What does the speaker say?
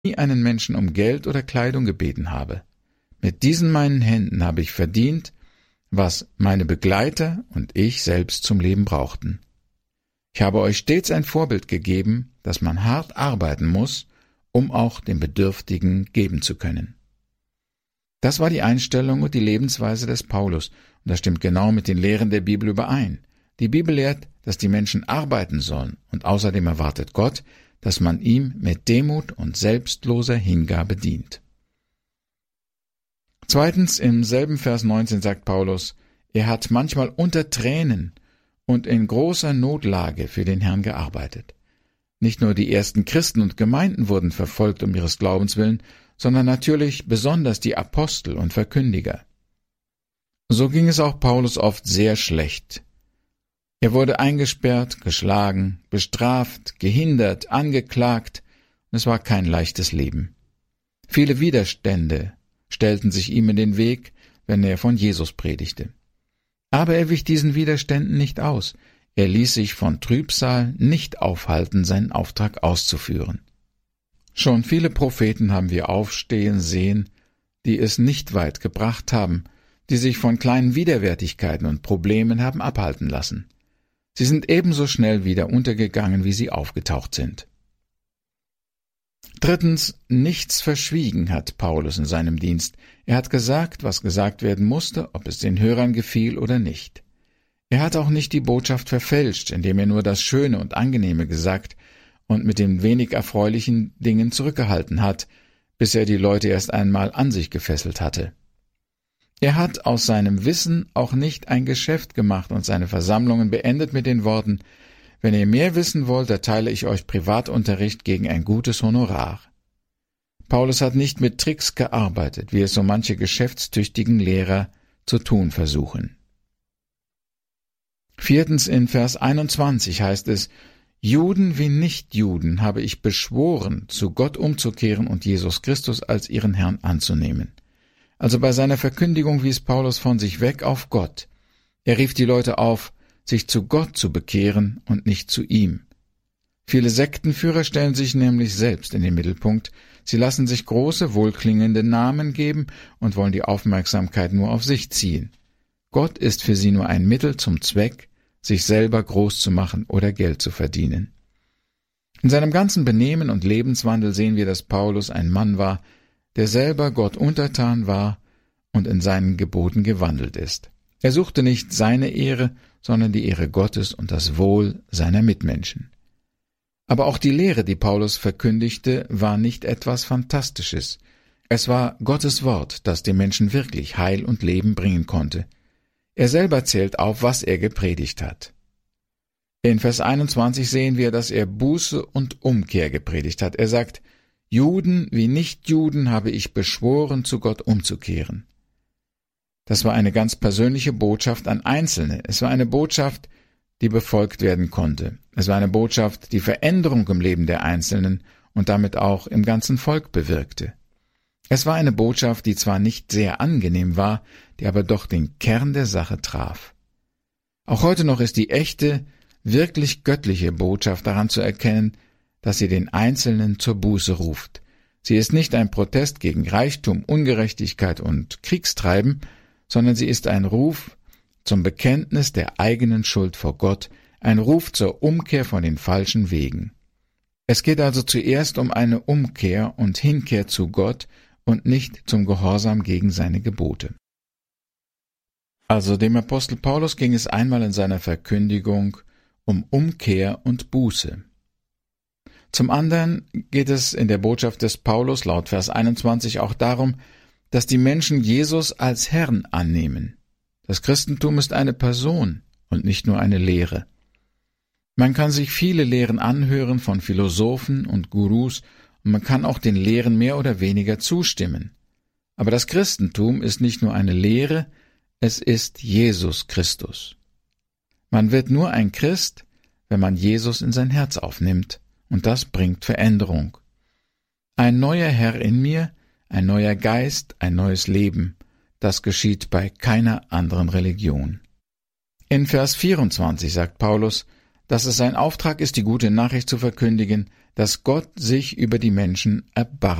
nie einen Menschen um Geld oder Kleidung gebeten habe. Mit diesen meinen Händen habe ich verdient, was meine Begleiter und ich selbst zum Leben brauchten. Ich habe euch stets ein Vorbild gegeben, dass man hart arbeiten muss, um auch den Bedürftigen geben zu können. Das war die Einstellung und die Lebensweise des Paulus, und das stimmt genau mit den Lehren der Bibel überein. Die Bibel lehrt, dass die Menschen arbeiten sollen, und außerdem erwartet Gott, dass man ihm mit Demut und selbstloser Hingabe dient. Zweitens, im selben Vers 19 sagt Paulus, er hat manchmal unter Tränen und in großer Notlage für den Herrn gearbeitet. Nicht nur die ersten Christen und Gemeinden wurden verfolgt um ihres Glaubens willen, sondern natürlich besonders die Apostel und Verkündiger. So ging es auch Paulus oft sehr schlecht. Er wurde eingesperrt, geschlagen, bestraft, gehindert, angeklagt, und es war kein leichtes Leben. Viele Widerstände stellten sich ihm in den Weg, wenn er von Jesus predigte. Aber er wich diesen Widerständen nicht aus. Er ließ sich von Trübsal nicht aufhalten, seinen Auftrag auszuführen. Schon viele Propheten haben wir aufstehen sehen, die es nicht weit gebracht haben, die sich von kleinen Widerwärtigkeiten und Problemen haben abhalten lassen. Sie sind ebenso schnell wieder untergegangen, wie sie aufgetaucht sind. Drittens, nichts verschwiegen hat Paulus in seinem Dienst. Er hat gesagt, was gesagt werden musste, ob es den Hörern gefiel oder nicht. Er hat auch nicht die Botschaft verfälscht, indem er nur das Schöne und Angenehme gesagt und mit den wenig erfreulichen Dingen zurückgehalten hat, bis er die Leute erst einmal an sich gefesselt hatte. Er hat aus seinem Wissen auch nicht ein Geschäft gemacht und seine Versammlungen beendet mit den Worten: Wenn ihr mehr wissen wollt, erteile ich euch Privatunterricht gegen ein gutes Honorar. Paulus hat nicht mit Tricks gearbeitet, wie es so manche geschäftstüchtigen Lehrer zu tun versuchen. Viertens, in Vers 21 heißt es: Juden wie Nichtjuden habe ich beschworen, zu Gott umzukehren und Jesus Christus als ihren Herrn anzunehmen. Also bei seiner Verkündigung wies Paulus von sich weg auf Gott. Er rief die Leute auf, sich zu Gott zu bekehren und nicht zu ihm. Viele Sektenführer stellen sich nämlich selbst in den Mittelpunkt. Sie lassen sich große, wohlklingende Namen geben und wollen die Aufmerksamkeit nur auf sich ziehen. Gott ist für sie nur ein Mittel zum Zweck, sich selber groß zu machen oder Geld zu verdienen. In seinem ganzen Benehmen und Lebenswandel sehen wir, dass Paulus ein Mann war, der selber Gott untertan war und in seinen Geboten gewandelt ist. Er suchte nicht seine Ehre, sondern die Ehre Gottes und das Wohl seiner Mitmenschen. Aber auch die Lehre, die Paulus verkündigte, war nicht etwas Fantastisches. Es war Gottes Wort, das den Menschen wirklich Heil und Leben bringen konnte. Er selber zählt auf, was er gepredigt hat. In Vers 21 sehen wir, dass er Buße und Umkehr gepredigt hat. Er sagt: Juden wie Nichtjuden habe ich beschworen, zu Gott umzukehren. Das war eine ganz persönliche Botschaft an Einzelne. Es war eine Botschaft, die befolgt werden konnte. Es war eine Botschaft, die Veränderung im Leben der Einzelnen und damit auch im ganzen Volk bewirkte. Es war eine Botschaft, die zwar nicht sehr angenehm war, die aber doch den Kern der Sache traf. Auch heute noch ist die echte, wirklich göttliche Botschaft daran zu erkennen, dass sie den Einzelnen zur Buße ruft. Sie ist nicht ein Protest gegen Reichtum, Ungerechtigkeit und Kriegstreiben, sondern sie ist ein Ruf zum Bekenntnis der eigenen Schuld vor Gott, ein Ruf zur Umkehr von den falschen Wegen. Es geht also zuerst um eine Umkehr und Hinkehr zu Gott und nicht zum Gehorsam gegen seine Gebote. Also dem Apostel Paulus ging es einmal in seiner Verkündigung um Umkehr und Buße. Zum anderen geht es in der Botschaft des Paulus laut Vers 21 auch darum, dass die Menschen Jesus als Herrn annehmen. Das Christentum ist eine Person und nicht nur eine Lehre. Man kann sich viele Lehren anhören von Philosophen und Gurus und man kann auch den Lehren mehr oder weniger zustimmen. Aber das Christentum ist nicht nur eine Lehre, es ist Jesus Christus. Man wird nur ein Christ, wenn man Jesus in sein Herz aufnimmt. Und das bringt Veränderung. Ein neuer Herr in mir, ein neuer Geist, ein neues Leben, das geschieht bei keiner anderen Religion. In Vers 24 sagt Paulus: dass es sein Auftrag ist, die gute Nachricht zu verkündigen, dass Gott sich über die Menschen erbarmt.